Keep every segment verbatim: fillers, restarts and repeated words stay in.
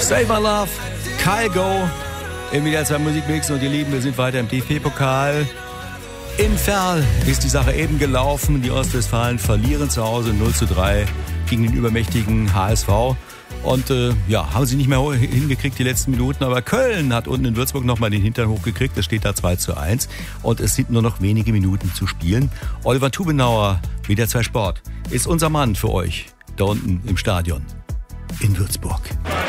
Save My Love, Kyle Go im W D R zwei Musikmix. Und ihr Lieben, wir sind weiter im D F B-Pokal. In Verl ist die Sache eben gelaufen. Die Ostwestfalen verlieren zu Hause null zu drei gegen den übermächtigen H S V. Und äh, ja, haben sie nicht mehr hingekriegt die letzten Minuten. Aber Köln hat unten in Würzburg nochmal den Hintern hochgekriegt. Es steht da zwei zu eins. Und es sind nur noch wenige Minuten zu spielen. Oliver Tubenauer, W D R zwei Sport, ist unser Mann für euch da unten im Stadion in Würzburg.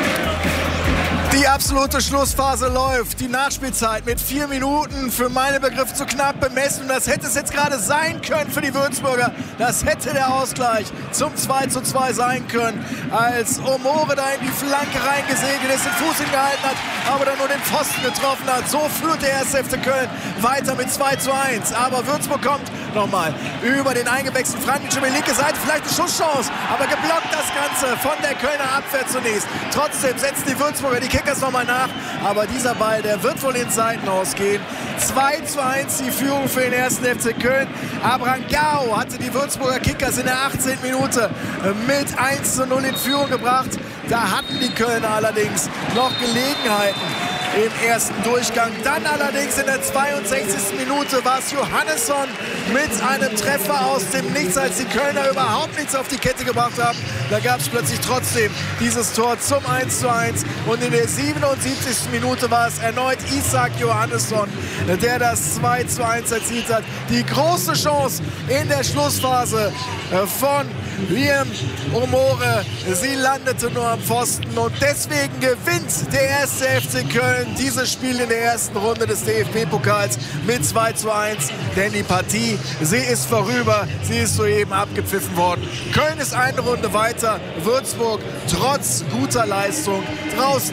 Die absolute Schlussphase läuft. Die Nachspielzeit mit vier Minuten für meine Begriffe zu knapp bemessen. Das hätte es jetzt gerade sein können für die Würzburger. Das hätte der Ausgleich zum zwei zu zwei sein können, als Omore da in die Flanke reingesegelt ist, den Fuß hingehalten hat, aber dann nur den Pfosten getroffen hat. So führt der erste F C Köln weiter mit zwei zu eins. Aber Würzburg kommt nochmal über den eingewechselten Frankic über die linke Seite. Vielleicht eine Schusschance, aber geblockt das Ganze von der Kölner Abwehr zunächst. Trotzdem setzen die Würzburger die Kickers nochmal nach, aber dieser Ball, der wird wohl ins Seiten ausgehen. zwei zu eins die Führung für den ersten F C Köln. Abrangao hatte die Würzburger Kickers in der achtzehnten Minute mit eins zu null in Führung gebracht. Da hatten die Kölner allerdings noch Gelegenheiten im ersten Durchgang. Dann allerdings in der zweiundsechzigsten Minute war es Johannesson mit einem Treffer aus dem Nichts, als die Kölner überhaupt nichts auf die Kette gebracht haben. Da gab es plötzlich trotzdem dieses Tor zum eins zu eins. Und in der siebenundsiebzigsten Minute war es erneut Isaac Johannesson, der das zwei zu eins erzielt hat. Die große Chance in der Schlussphase von Liam Omore. Sie landete nur am Pfosten und deswegen gewinnt der erste F C Köln dieses Spiel in der ersten Runde des D F B-Pokals mit zwei zu eins. Denn die Partie, sie ist vorüber, sie ist soeben abgepfiffen worden. Köln ist eine Runde weiter, Würzburg trotz guter Leistung draußen.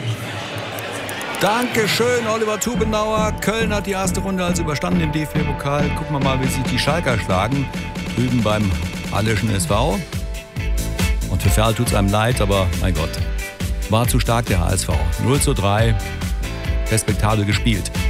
Dankeschön, Oliver Tubenauer. Köln hat die erste Runde also überstanden im D F B-Pokal. Gucken wir mal, wie sich die Schalker schlagen. Drüben beim Halleschen S V. Und für Verl tut es einem leid, aber mein Gott, war zu stark der H S V. null zu drei, respektabel gespielt.